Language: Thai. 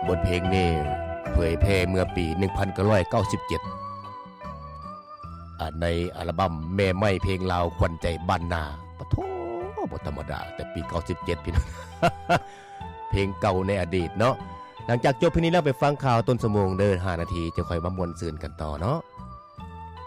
บทเพลงนี้เผยแพร่เมื่อปี1997ในอัลบั้มแม่ไม้เพลงลาวขวัญใจบ้านนาปะโถบ่ธรรมดาแต่ปี97พี่น้อง เพลงเก่าในอดีตเนาะหลังจากจบเพลงนี้แล้วไปฟังข่าวต้นชั่วโมงเด้อ5นาทีจะค่อยมาม่วนซื่นกันต่อเนาะ